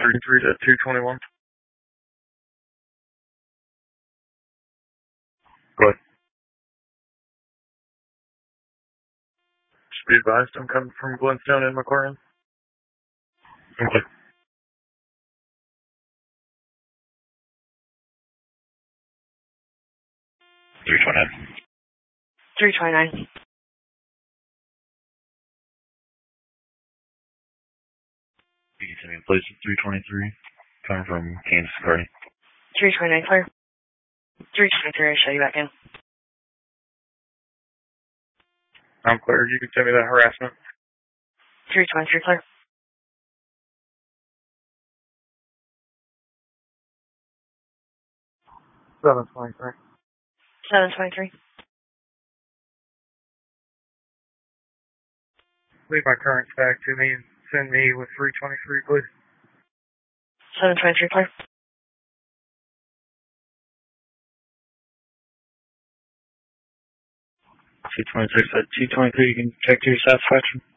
33 to 221. Go ahead. Just be advised, I'm coming from Glenstone and McLaurin. Okay. 329. 329. You can send me a place at 323. Coming from Kansas City. 329 clear. 323, I'll show you back in. I'm clear. You can send me that harassment. 323 clear. 723. 723. Leave my current tag to me and send me with 323, please. 723 clear. 226 at 223, you can check to your satisfaction.